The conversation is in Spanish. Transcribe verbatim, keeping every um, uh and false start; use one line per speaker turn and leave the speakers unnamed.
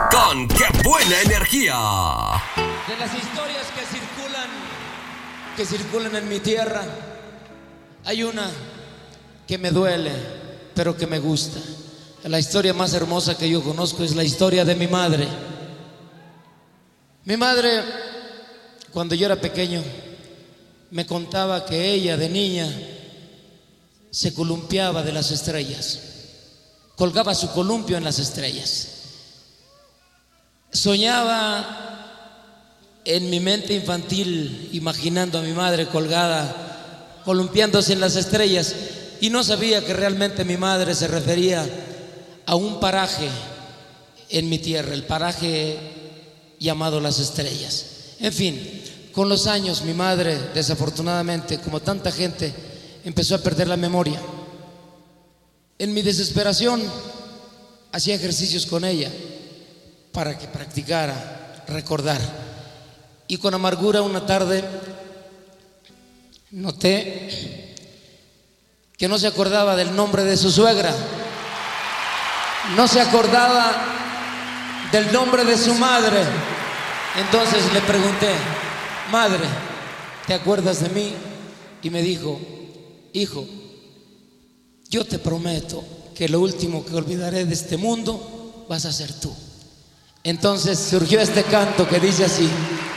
con Qué Buena Energía.
De las historias que circulan, que circulan en mi tierra, hay una que me duele, pero que me gusta. La historia más hermosa que yo conozco es la historia de mi madre. Mi madre, cuando yo era pequeño, me contaba que ella de niña se columpiaba de las estrellas, colgaba su columpio en las estrellas. Soñaba en mi mente infantil imaginando a mi madre colgada, columpiándose en las estrellas, y no sabía que realmente mi madre se refería a un paraje en mi tierra, el paraje llamado Las Estrellas. En fin, con los años mi madre, desafortunadamente, como tanta gente, empezó a perder la memoria. En mi desesperación hacía ejercicios con ella para que practicara recordar, y con amargura una tarde noté que no se acordaba del nombre de su suegra, no se acordaba del nombre de su madre. Entonces le pregunté: madre, ¿te acuerdas de mí? Y me dijo: hijo, yo te prometo que lo último que olvidaré de este mundo vas a ser tú. Entonces surgió este canto que dice así: